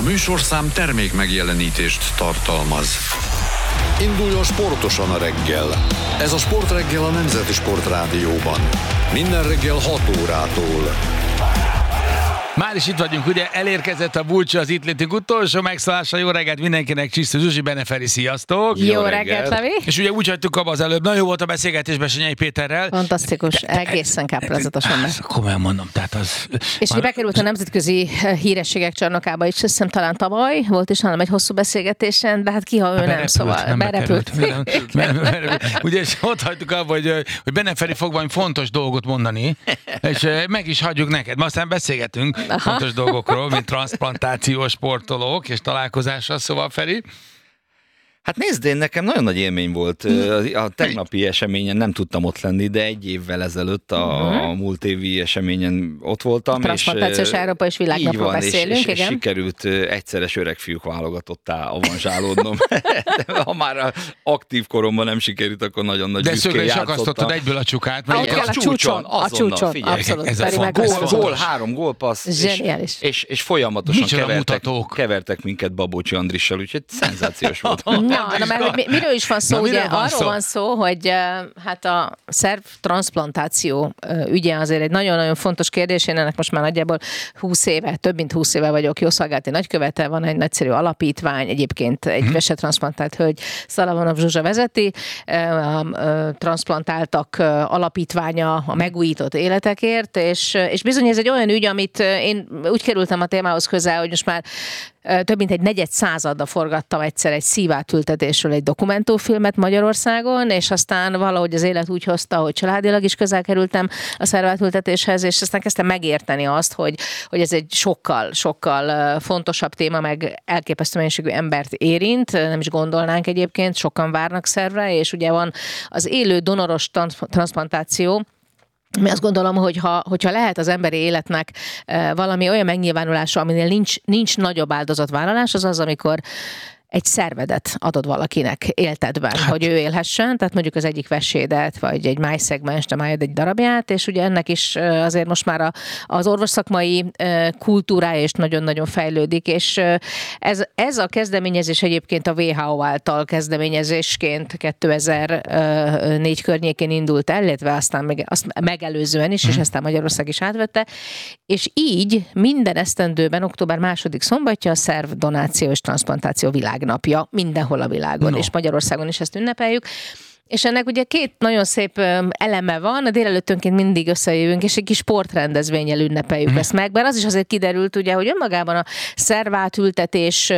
műsorszám termék megjelenítést tartalmaz. Induljon sportosan a reggel. Ez a Sportreggel a Nemzeti Sportrádióban. Minden reggel 6 órától. Már is itt vagyunk, ugye elérkezett a búcsú, az itt létünk utolsó megszállása. Jó reggelt mindenkinek, Csisztő Zsuzsi, Benne Feri, sziasztok! Jó reggelt, Levi! És ugye úgy hagytuk abba az előbb, nagyon jó volt a beszélgetés Besenyei Péterrel. Fantasztikus, egészen káprázatosan meg. Komolyan mondom, tehát az... És már... bekerült a nemzetközi hírességek csarnokába is, azt hiszem talán tavaly, volt is nálam egy hosszú beszélgetésen, de hát ki, ha ő nem, szóval berepült. Ugye, és ott hagytuk abba, hogy Benne Feri fog valami fontos dolgot mondani, és meg is hagyjuk neked, ma aztán beszélgetünk fontos dolgokról, mint transzplantációs sportolók és találkozásra, szóval Feri. Hát nézd, én nekem nagyon nagy élmény volt. A tegnapi eseményen nem tudtam ott lenni, de egy évvel ezelőtt a múlt évi eseményen ott voltam. Transzplantációs Európa és Világnapról beszélünk, és sikerült egyszeres öregfiúk válogatottá avanzsálódnom. Ha már aktív koromban nem sikerült, akkor nagyon nagy büszkén játszottam. De szögre is egyből a csukát. A csúcson, abszolút. Ez a gól, 3 gólpassz. Zseniális. És folyamatosan kevertek minket Babócsi Andrissal, úgyhogy szenzációs volt. Miről is van szó? Ugye arról van szó, hogy hát a szerv transzplantáció ügye azért egy nagyon-nagyon fontos kérdés. Én ennek most már nagyjából 20 éve, több mint 20 éve vagyok jószolgálati nagykövete, van egy nagyszerű alapítvány, egyébként egy vesetranszplantált hölgy, Szalavanov Zsuzsa vezeti, a transzplantáltak alapítványa a megújított életekért, és bizony ez egy olyan ügy, amit én úgy kerültem a témához közel, hogy most már több mint egy negyed századdal forgattam egyszer egy szívátültetésről egy dokumentumfilmet Magyarországon, és aztán valahogy az élet úgy hozta, hogy családilag is közel kerültem a szervátültetéshez, és aztán kezdtem megérteni azt, hogy ez egy sokkal fontosabb téma, meg elképesztő mennyiségű embert érint, nem is gondolnánk egyébként, sokan várnak szervre, és ugye van az élő donoros transzplantáció, mi azt gondolom, hogyha lehet az emberi életnek valami olyan megnyilvánulása, aminél nincs nagyobb áldozatvállalás, az, amikor egy szervedet adod valakinek éltetben, hogy ő élhessen, tehát mondjuk az egyik vesédet, vagy egy májszegmenst, a májad egy darabját, és ugye ennek is azért most már az orvosszakmai kultúrája is nagyon-nagyon fejlődik, és ez a kezdeményezés egyébként a WHO által kezdeményezésként 2004 környékén indult el, illetve aztán azt megelőzően is, és aztán Magyarország is átvette, és így minden esztendőben október 2. szombatja a szervdonáció és transzplantáció világnapja mindenhol a világon, és Magyarországon is ezt ünnepeljük. És ennek ugye 2 nagyon szép eleme van, a délelőttönként mindig összejövünk, és egy kis sportrendezvénnyel ünnepeljük ezt meg, mert az is azért kiderült, ugye, hogy önmagában a szervátültetés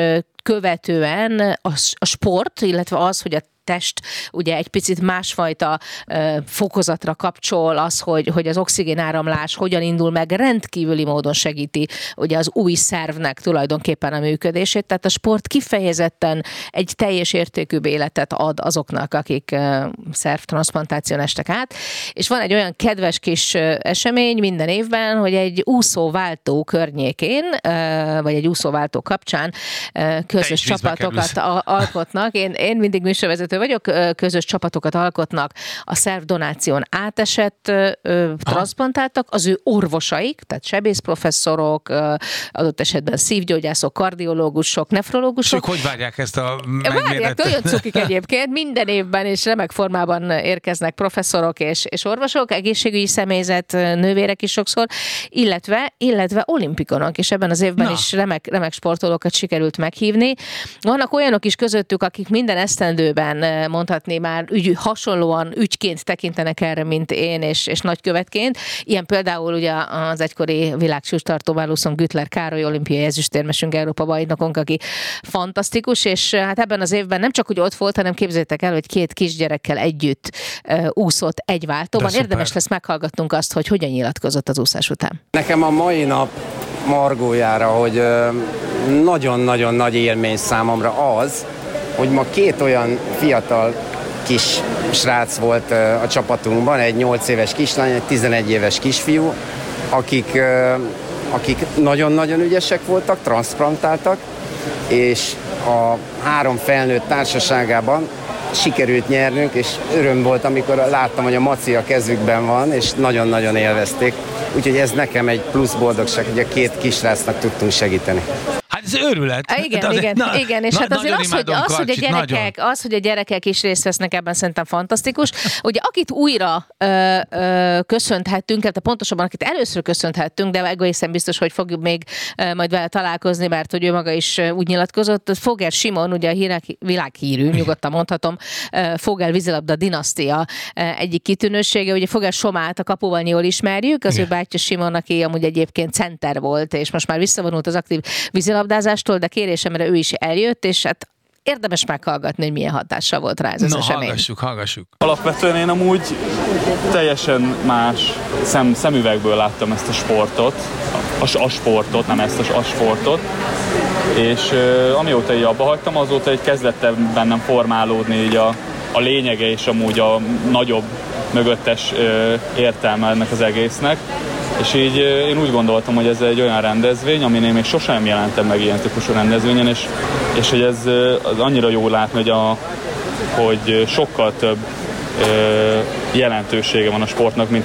követően a sport, illetve az, hogy a test ugye egy picit másfajta fokozatra kapcsol, az, hogy az oxigénáramlás hogyan indul meg, rendkívüli módon segíti ugye az új szervnek tulajdonképpen a működését, tehát a sport kifejezetten egy teljes értékűbb életet ad azoknak, akik szervtranszplantáción estek át, és van egy olyan kedves kis esemény minden évben, hogy egy úszóváltó környékén, vagy egy úszóváltó kapcsán közös csapatokat alkotnak. Én mindig műsorvezető vagyok, közös csapatokat alkotnak a szervdonáción átesett transzplantáltak, az ő orvosaik, tehát sebészprofesszorok, adott esetben szívgyógyászok, kardiológusok, nefrológusok. És hogy várják ezt a megméretet? Várják, nagyon cukik egyébként, minden évben és remek formában érkeznek professzorok és orvosok, egészségügyi személyzet, nővérek is sokszor, illetve olimpikonok, és ebben az évben is remek sportolókat sikerült meghívni. Vannak olyanok is közöttük, akik minden esztendőben mondhatni már hasonlóan ügyként tekintenek erre, mint én, és nagykövetként. Ilyen például ugye az egykori világcsúcstartó Váluszon Güttler Károly, olimpiai ezüstérmesünk, Európa bajnokunk, aki fantasztikus, és hát ebben az évben nem csak, hogy ott volt, hanem képzeljétek el, hogy 2 kisgyerekkel együtt úszott egy váltóban. Érdemes lesz meghallgatnunk azt, hogy hogyan nyilatkozott az úszás után. Nekem a mai nap margójára, hogy nagyon-nagyon nagy élmény számomra az, hogy ma 2 olyan fiatal kis srác volt a csapatunkban, egy 8 éves kislány, egy 11 éves kisfiú, akik nagyon-nagyon ügyesek voltak, transzplantáltak, és a 3 felnőtt társaságában sikerült nyernünk, és öröm volt, amikor láttam, hogy a maci a kezükben van, és nagyon-nagyon élvezték. Úgyhogy ez nekem egy plusz boldogság, hogy a 2 kisrácnak tudtunk segíteni. Hát ez őrület. Igen, és hát azért az, hogy a gyerekek is részt vesznek ebben, szerintem fantasztikus. Ugye akit újra köszönthettünk, tehát pontosabban akit először köszönthettünk, de egészen biztos, hogy fogjuk még majd vele találkozni, mert hogy ő maga is úgy nyilatkozott. Fogel Simon, ugye a világhírű, nyugodtan mondhatom, Fogel vízilabda dinasztia egyik kitűnősége. Ugye Fogel Somát a kapuval jól ismerjük, az ő bátyja Simon, aki amúgy egyébként center volt, és most már visszavonult az aktív vízilabdázástól, de kérésemre ő is eljött, és hát érdemes meghallgatni, hogy milyen hatással volt rá ez az esemény. Hallgassuk. Alapvetően én amúgy teljesen más szemüvegből láttam ezt a sportot, a sportot, nem ezt a sportot, és amióta így abba hagytam, azóta egy kezdett bennem formálódni így a lényege és amúgy a nagyobb mögöttes értelme ennek az egésznek. És így én úgy gondoltam, hogy ez egy olyan rendezvény, aminél még sosem jelentem meg ilyen típusú rendezvényen, és hogy ez az annyira jól látni, hogy sokkal több jelentősége van a sportnak, mint